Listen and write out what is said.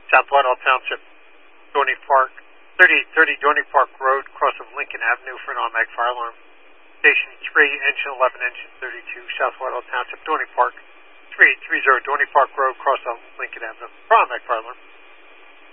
South Whitehall Township, Dorney Park, 3830 Dorney Park Road, cross of Lincoln Avenue for an automatic fire alarm. Station 3, engine 11, engine 32, South Whitehall Township, Dorney Park, 3830 Dorney Park Road, cross of Lincoln Avenue for automatic fire alarm.